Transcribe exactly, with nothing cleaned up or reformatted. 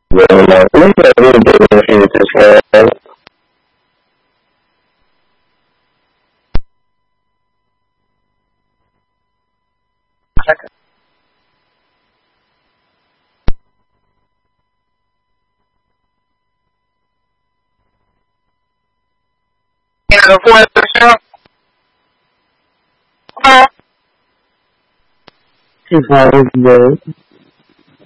Well, I think I will do a few this one. Yeah, before the show. She follows the